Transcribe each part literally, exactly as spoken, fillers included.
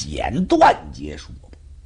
简短结束。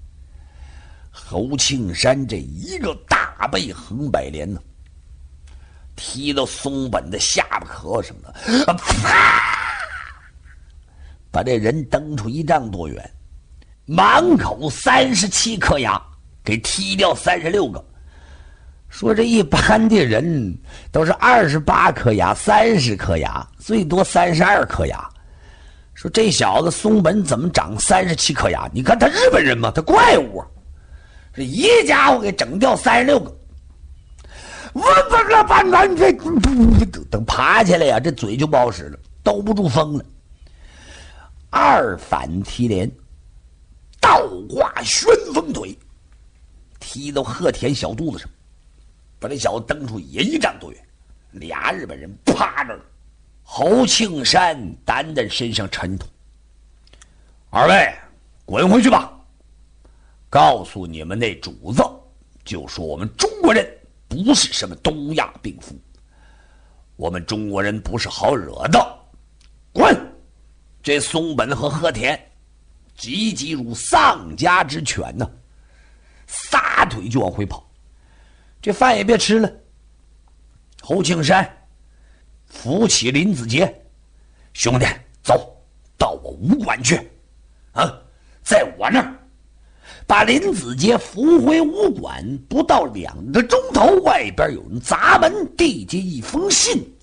侯庆山这一个大背横摆连呢，踢到松本的下巴壳上了，啪！把这人蹬出一丈多远，满口三十七颗牙，给踢掉三十六个。说这一般的人都是二十八颗牙、三十颗牙，最多三十二颗牙。说这小子松本怎么长三十七颗牙？你看他日本人吗？他怪物啊！这一家伙给整掉三十六个。我这个半南这等爬起来呀、啊，这嘴就不好使了，兜不住风了。二反踢连，倒挂旋风腿，踢到鹤田小肚子上，把这小子蹬出也一丈多远。俩日本人趴着了，侯庆山担担身上尘土。二位滚回去吧，告诉你们那主子，就说我们中国人不是什么东亚病夫，我们中国人不是好惹的，滚！这松本和和田急急如丧家之犬呢，撒腿就往回跑。这饭也别吃了。侯庆山扶起林子杰，兄弟，走到我武馆去啊，在我那儿把林子杰扶回武馆，不到两个钟头，外边有人砸门，递进一封信。